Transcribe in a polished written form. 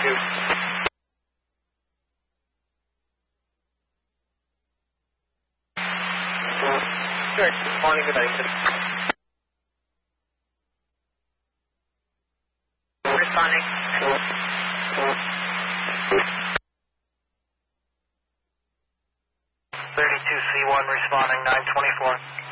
Good morning, good night. Responding. 32C1 responding, 924.